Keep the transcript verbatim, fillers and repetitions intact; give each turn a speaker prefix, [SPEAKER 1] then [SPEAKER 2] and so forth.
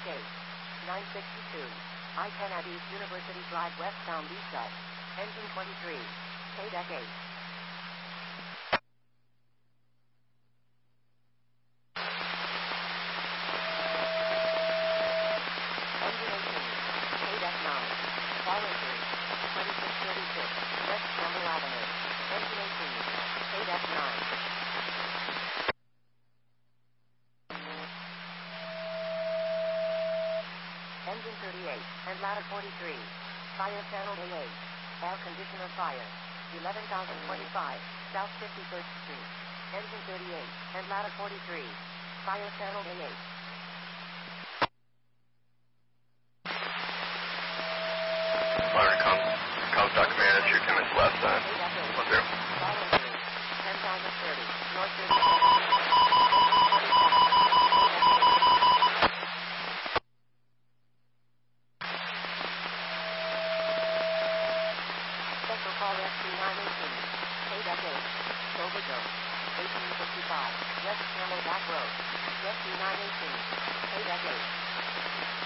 [SPEAKER 1] Deck eight. nine sixty-two. I ten at East University Drive westbound B shut. Engine twenty-three. K Deck eight. Engine eighteen. K Deck nine. Fall entry. twenty-six thirty-six. West Campbell Avenue. Engine eighteen. K Deck nine. Engine thirty-eight, and ladder forty-three. Fire channel A eight. Air conditioner fire. eleven thousand twenty-five, South fifty-first Street. Engine thirty-eight, and ladder forty-three. Fire channel A eight.
[SPEAKER 2] Fire com Comstock Command, it's your ten minutes left side. One zero.
[SPEAKER 1] ten thousand thirty, North thirty-seven. Special call S T nine eighteen. K Deck eight. Silverville. eighteen fifty-five. West Camelback Road. S T nine eighteen. K Deck eight.